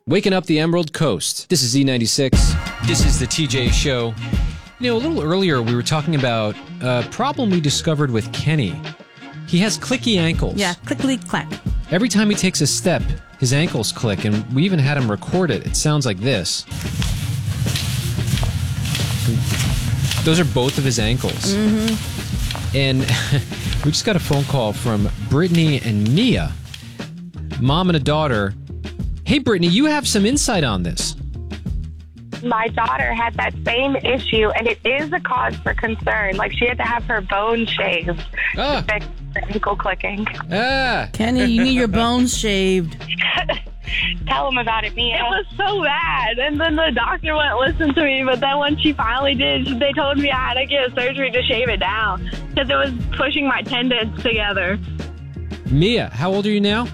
Waking up the Emerald Coast. This is Z96. This is the TJ Show. You know, a little earlier we were talking about a problem we discovered with Kenny. He has clicky ankles. Yeah, clickety-clack. Every time he takes a step, his ankles click, and we even had him record it. It sounds like this. Those are both of his ankles. Mm-hmm. And we just got a phone call from Brittany and Mia, mom and a daughter. Hey, Brittany, you have some insight on this. My daughter had that same issue, and it is a cause for concern. Like, she had to have her bone shaved to fix her ankle clicking. Kenny, you need your bones shaved. Tell them about it, Mia. It was so bad, and then the doctor wouldn't listen to me, but then when she finally did, they told me I had to get surgery to shave it down because it was pushing my tendons together. Mia, how old are you now?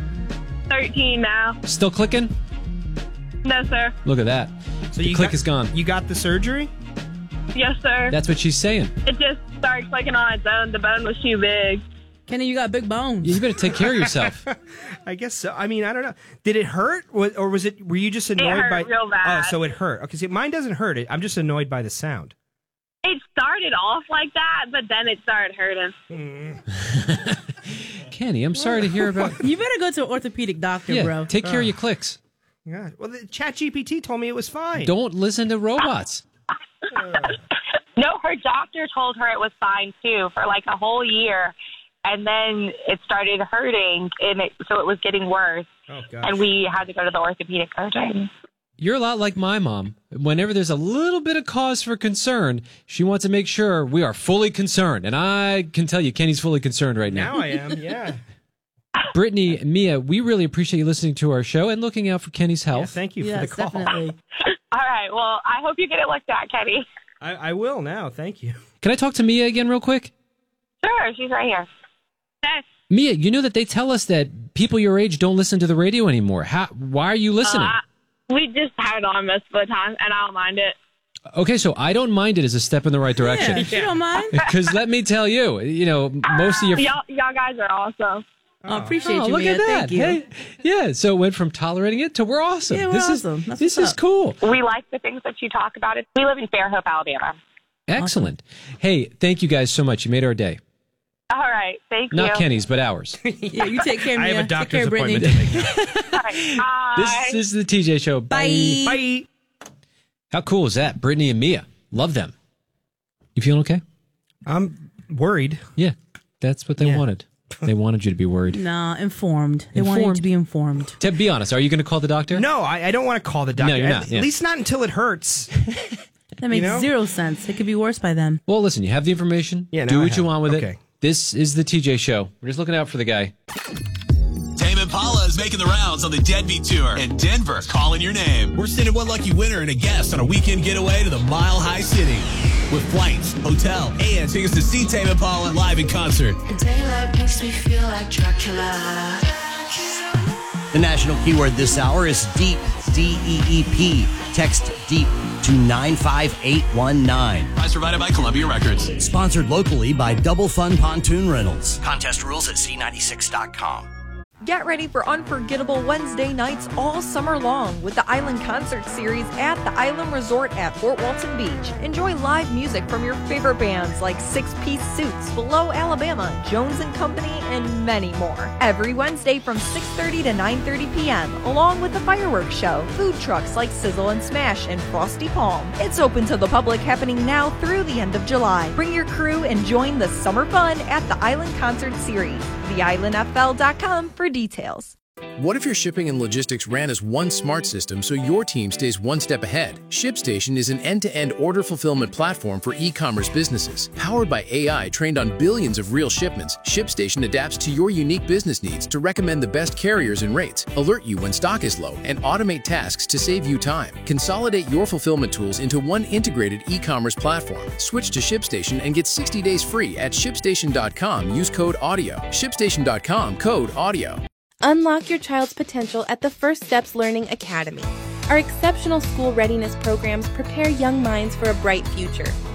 13 now. Still clicking? No, sir. Look at that. So the click is gone. You got the surgery? Yes, sir. That's what she's saying. It just started clicking on its own. The bone was too big. Kenny, you got big bones. You better take care of yourself. I guess so. I mean, I don't know. Did it hurt, or was it? Were you just annoyed it hurt by? Real bad. Oh, so it hurt. Okay, see, mine doesn't hurt. I'm just annoyed by the sound. It started off like that, but then it started hurting. Kenny, I'm sorry to hear about. You better go to an orthopedic doctor, bro. Take care of your clicks. Yeah. Well, the ChatGPT told me it was fine. Don't listen to robots. No, her doctor told her it was fine too for like a whole year, and then it started hurting, and so it was getting worse. Oh, gosh. And we had to go to the orthopedic surgeon. You're a lot like my mom. Whenever there's a little bit of cause for concern, she wants to make sure we are fully concerned. And I can tell you, Kenny's fully concerned right now. Now I am, yeah. Brittany, Mia, we really appreciate you listening to our show and looking out for Kenny's health. Yeah, thank you for the call. Definitely. All right, well, I hope you get it looked at, Kenny. I will now. Thank you. Can I talk to Mia again real quick? Sure, she's right here. Yes. Mia, you know that they tell us that people your age don't listen to the radio anymore. Why are you listening? We just have it on most of the time, and I don't mind it. Okay, so I don't mind it as a step in the right direction. Yeah, you don't mind? Because let me tell you, most of your... Y'all guys are awesome. I appreciate you, look Mia. at that. Thank you. Hey, yeah, so it went from tolerating it to we're awesome. Yeah, we're awesome. This is cool. We like the things that you talk about. We live in Fairhope, Alabama. Excellent. Awesome. Hey, thank you guys so much. You made our day. All right, thank you. Not Kenny's, but ours. Yeah, you take care, Mia. I have a doctor's take care, appointment Brittany. to make. All right, bye. This is the TJ Show. Bye. Bye. How cool is that? Brittany and Mia. Love them. You feeling okay? I'm worried. Yeah, that's what they wanted. They wanted you to be worried. Nah, informed. They wanted you to be informed. To be honest, are you going to call the doctor? No, I don't want to call the doctor. No, you're not. At least not until it hurts. That makes zero sense. It could be worse by then. Well, listen, you have the information. Yeah, do now what you want with Okay. it. This is the TJ Show. We're just looking out for the guy. Tame Impala is making the rounds on the Deadbeat Tour, and Denver's calling your name. We're sending one lucky winner and a guest on a weekend getaway to the Mile High City with flights, hotel, and tickets to see Tame Impala live in concert. Daylight makes me feel like Dracula. The national keyword this hour is DEEP, D-E-E-P. Text DEEP to 95819. Prize provided by Columbia Records. Sponsored locally by Double Fun Pontoon Rentals. Contest rules at C96.com. Get ready for unforgettable Wednesday nights all summer long with the Island Concert Series at the Island Resort at Fort Walton Beach. Enjoy live music from your favorite bands like Six Piece Suits, Below Alabama, Jones & Company, and many more. Every Wednesday from 6:30 to 9:30 p.m., along with the fireworks show, food trucks like Sizzle and Smash and Frosty Palm. It's open to the public, happening now through the end of July. Bring your crew and join the summer fun at the Island Concert Series. TheIslandFL.com for details. What if your shipping and logistics ran as one smart system so your team stays one step ahead? ShipStation is an end-to-end order fulfillment platform for e-commerce businesses. Powered by AI trained on billions of real shipments, ShipStation adapts to your unique business needs to recommend the best carriers and rates, alert you when stock is low, and automate tasks to save you time. Consolidate your fulfillment tools into one integrated e-commerce platform. Switch to ShipStation and get 60 days free at ShipStation.com. Use code AUDIO. ShipStation.com, code AUDIO. Unlock your child's potential at the First Steps Learning Academy. Our exceptional school readiness programs prepare young minds for a bright future.